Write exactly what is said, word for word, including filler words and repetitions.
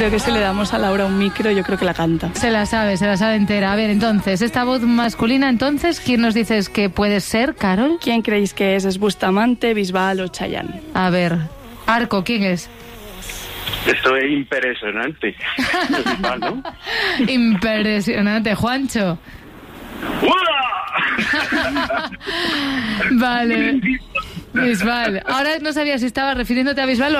creo que si le damos a Laura un micro, yo creo que la canta. Se la sabe, se la sabe entera. A ver, entonces, esta voz masculina, entonces, ¿quién nos dices que puede ser, Carol? ¿Quién creéis que es? ¿Es Bustamante, Bisbal o Chayanne? A ver, Arco, ¿quién es? Esto es impresionante. Bisbal, ¿no? Impresionante. Juancho. Vale. Bisbal. Ahora no sabía si estaba refiriéndote a Bisbal o